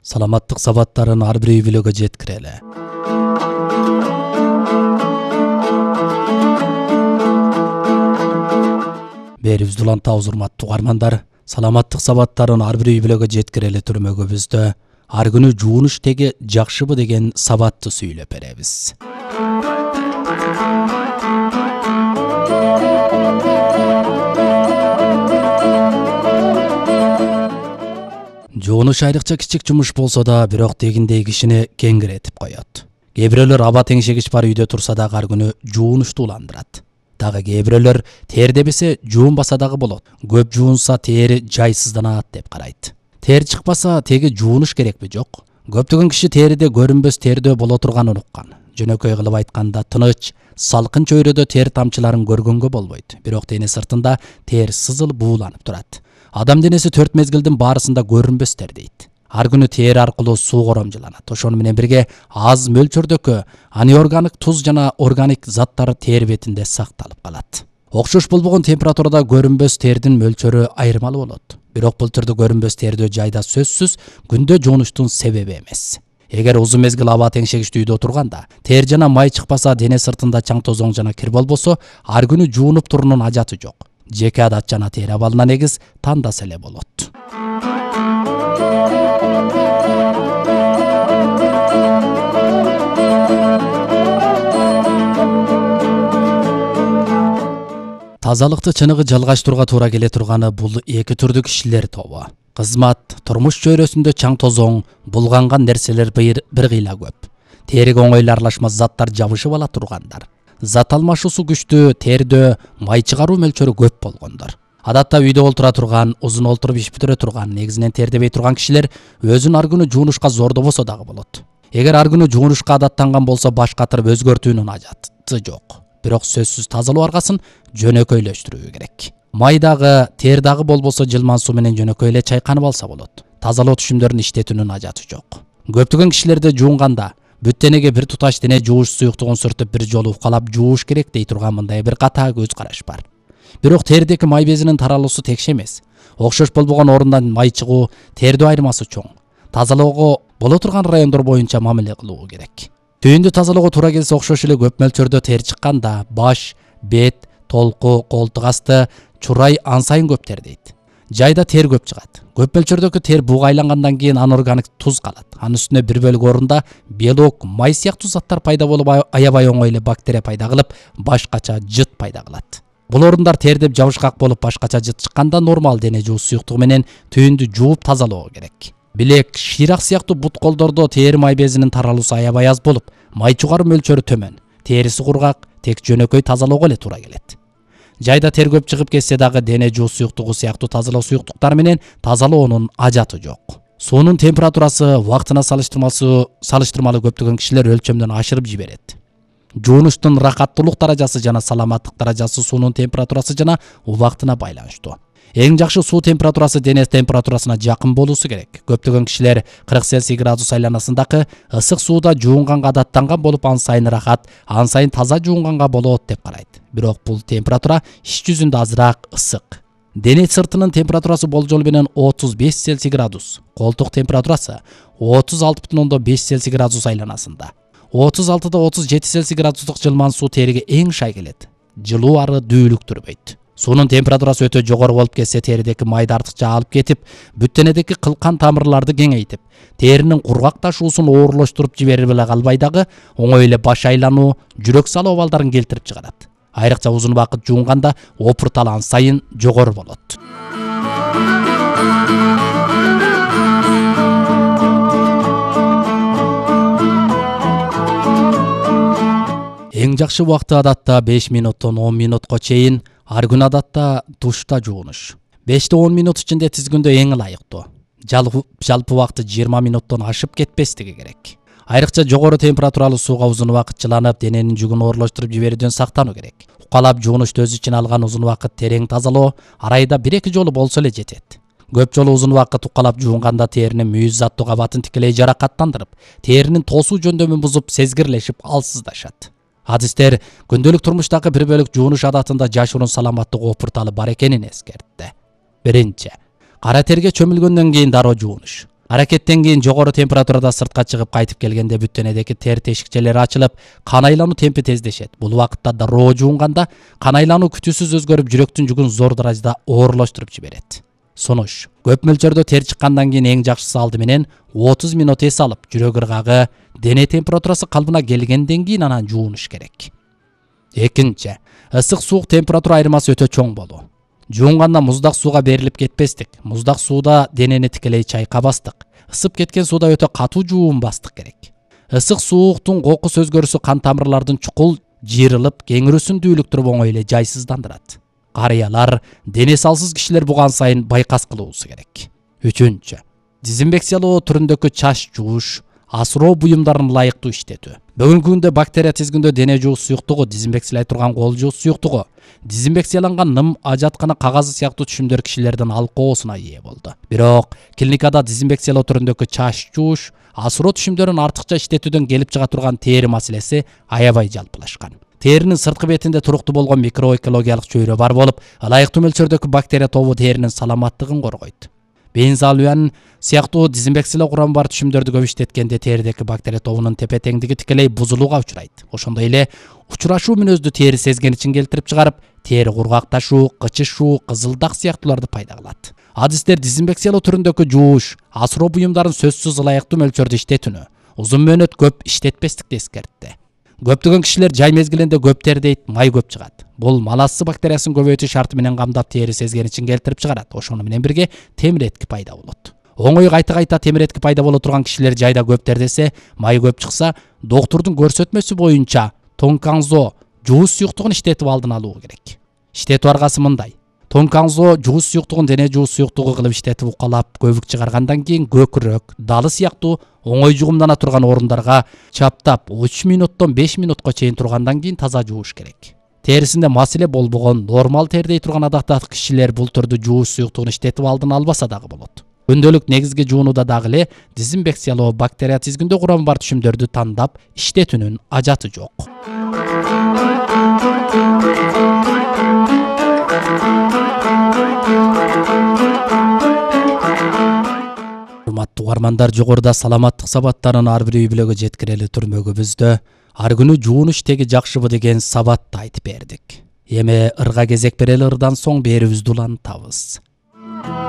Саламаттык сабаттарын ар бир үй бүлөгө жеткирели. Берибиз уланта урматтуу угармандар, саламаттык сабаттарын ар бир үй бүлөгө жеткирели түрмөгүбүздө ар күнү жуунуш теги жакшыбы деген сабатты сүйлөп беребиз. Жуунуш айрыкча кичик жумуш болсо да, бирок дегиндей кишини кеңиретип коет. Кээ бирөөлөр аба теңшегич бар үйдө турса да ар күнү жуунушту уландырат. Дагы кээ бирөөлөр тер дебесе жуунбаса дагы болот. Көп жуунса тери жайсызданат деп карайт. Тер чыкпаса теги жуунуш керекпи, жок? Көптөгөн киши териде көрүнбөс тердөө боло турганын уккан. Жөнөкөй кылып айтканда тыныч, салкын чөйрөдө тер тамчыларын көргөнгө болбойт. Бирок дене сыртында тер сызыл бууланып турат. Адам денеси 4 мезгилдин баарысында көрүнбөстөр дейт. Ар күнү тери аркылуу суу коромжуланат. Ошону менен бирге аз мөлчөрдөгү анеорганик туз жана органик заттар тери бетинде сакталып калат. Окшош болбогон температурада көрүнбөс тердин мөлчөрү айырмалуу болот. Бирок бул түрдө көрүнбөс тердөө жайда сөзсүз күндө жуунуштун себеби эмес. Эгер узун мезгил аба теңшегичти үйдө отурганда, тер жана май чыкпаса, дене сыртында чаң тозоң жана кир болбосо, ар күнү жуунуп турунун ажаты жок. Жеке адат жана тери абалына негиз тандаса эле болот. Тазалыкты чыныгы жалгаштырууга туура келе турганы бул эки түрдүү кишилер тобу. Кызмат, турмуш чөйрөсүндө чаң тозоң, булганган нерселер бир кыйла көп. Териге оңойлуу аралашма заттар жабышып ала тургандар. Зат алмашуусу күчтүү, тердөө май чыгаруу мөлчөрү көп болгондор. Адатта үйдө олтура турган, узун олтуруп иш бүтүрө турган, негизинен тердебей турган кишилер өзүн ар күнү жуунушка зордобосо дагы болот. Эгер ар күнү жуунушка адаттанган болсо, баш катырып өзгөртүүнүн ажаты жок. Бирок сөзсүз тазалоо аргасын жөнөкөйлөштүрүү керек. Май дагы, тер дагы болбосо жылман суу менен жөнөкөй эле чайканып алса болот. Тазалоо түшүмдөрүн иштетүүнүн ажаты жок. Көптөгөн кишилерде жуунганда бүт денеге бир туташ дене жууш суюктугун сүртүп бир жолу укалап жууш керек дей турган мындай бир катаа көз караш бар. Бирок тердеги май безинин таралуусу текше эмес. Окшош болбогон орундан май чыгуу тердөө айырмасы чоң. Тазалоого боло турган райондор боюнча мамиле кылуу керек. Түйүндү тазалоого туура келсе, окшош эле көп мөлчөрдө тер чыкканда баш, бет, толку, колтук асты, чурай ан сайын көп тердейт. Жайда тер көп чыгат. Көп мөлчөрдөгү тер буга айлангандан кийин анорганик туз калат. Анын үстүнө бир бөлүк орунда белок, май сыяктуу заттар пайда болуп аябай оңой эле бактерия пайда кылып, башкача жыт пайда кылат. Бул орундар тердеп жабышкак болуп башкача жыт чыкканда нормал дене жуу суюктугу менен түйүндү жууп тазалоо керек. Билек, шыйрак сыяктуу бут колдордо тери май безинин таралуусу аябай аз болуп, май чыгаруу мөлчөрү төмөн. Териси кургак, тек жөнөкөй тазалоого эле туура келет. Жайда тер көп чыгып кетсе дагы дене жуу суюктугу сыяктуу тазалоо суюктуктар менен тазалоонун ажаты жок. Суунун температурасы вактына салыштырмалуу көптөгөн кишилер өлчөмдөн ашырып жиберет. Жуунуштун рахаттуулук даражасы жана саламаттык даражасы суунун температурасы жана убактына байланыштуу. Эң жакшы суу температурасы дене температурасына жакын болуусу керек. Көптөгөн кишилер 40 Цельсий градус айланасындагы ысык сууда жуунганга адаттанган болуп, ан сайын рахат, ан сайын таза жуунганга болот деп карайт. Бирок бул температура иш жүзүндө азыраак ысык. Дене сыртынын температурасы болжол менен 35 Цельсий градус, колтук температурасы 36,5 Цельсий градус айланасында. 36 37 Цельсий градустук жылман суу териге эң шай келет. Жылуу ары дүүлүктүрбөйт. Суунун температурасы өтө жогору болуп кетсе, теридеги майды артыкча алып кетип, бүт денедеги кылкан тамырларды кеңейтип, теринин кургакташуусун оорлоштуруп жиберип эле калбай дагы оңой эле баш айлануу, жүрөк салуу абалдарын келтирип чыгарат. Айрыкча узун убакыт жуунганда опуртал ан сайын жогору болот. Эң жакшы убакыты адатта 5 минуттон 10 минутка чейин, ар күн адатта душта жуунуш. 5-10 минут ичинде тизгүндө эң ылайыктуу. Жалпы убакыты 20 минуттон ашып кетпестиги керек. Айрыкча жогору температуралуу сууга узун убакыт жыланып, дененин жүгүн оорлоштуруп жиберүүдөн сактануу керек. Укалап жуунушту өз ичине алган узун убакыт терең тазалоо ар айда 1-2 жолу болсо эле жетет. Көп жолу узун убакыт укалап жуунганда теринин мүйүз заттуу кабатын тикелей жаракаттандырып, теринин тосуу жөндөмүн бузуп, сезгирлешип алсыздашат. Адистер күндөлүк турмуштагы бир бөлүк жуунуш адатында жашыруун саламаттык опурталы бар экенин эскертти. Биринчи, кара терге чөмүлгөндөн кийин дароо жуунуш. Аракеттен кийин жогору температурада сыртка чыгып кайтып келгенде бүт денедеги тер тешикчелери ачылып, кан айлануу темпи тездешет. Бул убакытта дароо жуунганда кан айлануу күтүүсүз өзгөрүп, жүрөктүн жүгүн зор даражада оорлоштуруп жиберет. Сунуш: көп мөлчөрдө тер чыккандан кийин эң жакшысы алды менен 30 минут эс алып, жүрөк ыргагы, дене температурасы калыбына келгенден кийин анан жуунуш керек. Экинчи, ысык суук температура айырмасы өтө чоң болуу. Жуунганда муздак сууга берилип кетпестик. Муздак сууда денени тикелей чайкабастык. Ысып кеткен сууда өтө катуу жуунбастык керек. Ысык сууктун кокус өзгөрүшү кан тамырлардын чукул жыйрылып, кеңирүүсүн дүүлүктүрүп оңой эле жайсыздандырат. Карыялар, дене салсыз кишилер буган сайын байкас кылуусу керек. Үчүнчү, дезинфекциялоо түрүндөгү чач жууш, асыроо буюмдарын ылайыктуу иштетүү. Бүгүнкү күндө бактерия тизгиндөө дене жуус суюктугу, дезинфекциялай турган кол жуус суюктугу, дезинфекцияланган ным, ажаткана кагазы сыяктуу түшүмдөр кишилердин алкоосуна ээ болду. Бирок клиникада дезинфекциялоо түрүндөгү чач жууш, асыроо түшүмдөрүн артыкча иштетүүдөн келип чыга турган тери маселеси аябай жалпылашкан. Теринин сырткы бетинде туруктуу болгон микроэкологиялык чөйрө бар болуп, ылайыктуу мөлчөрдөгү бактерия тобу теринин саламаттыгын коргойт. Бензолиан сыяктуу дезинфекциялоо курамы бар түшүмдөрдү көп иштеткенде теридеги бактерия тобунун тепе теңдиги тикелей бузулууга учурайт. Ошондой эле учурашуу мүнөздү тери сезгеничин келтирип чыгарып, тери кургакташуу, кычышуу, кызылдак сыяктууларды пайда кылат. Адистер дезинфекциялоо түрүндөгү жууш, асыроо буюмдарын сөзсүз ылайыктуу мөлчөрдө иштетүүнү, узун мөөнөт көп иштетпестикти эскертти. Көптөгөн кишилер жай мезгилинде көп тердейт, май көп чыгат. Бул малассы бактериясын көбөйтүү шарты менен камдап тери сезгеничин келтирип чыгарат. Ошону менен бирге темиретки пайда болот. Оңой кайта темиретки пайда боло турган кишилер жайда көп тердесе, май көп чыкса, доктурдун көрсөтмөсү боюнча тонканзо жуус суюктугун иштетип алдын алуу керек. Иштетүү аргасы мындай: тонканзо жуус суюктугун дене жуус суюктугу кылып иштетип укалап, көбүк чыгаргандан кийин көкүрөк, далы сыяктуу оңой жугумдана турган орундарга чаптап 3 минуттон 5 минутка чейин тургандан кийин таза жууш керек. Терисинде маселе болбогон, нормал тердей турган адактагы кишилер бул түрдүү жууш суюктугун иштетип алдын албаса дагы болот. Күндөлүк негизги жуунууда дагы эле дезинфекциялоо, бактерия тизгиндөө курамы бар түшүмдөрдү тандап иштетүүнүн ажаты жок. Урматтуу угармандар, жогоруда саламаттык сабаттарын ар бир үй бүлөгө жеткирели түрмөгүбүздө ар күнү жуунуш теги жакшыбы деген сабатты айтып бердик. Эми ырга кезек берели, ырдан соң берүүбүздү улантабыз.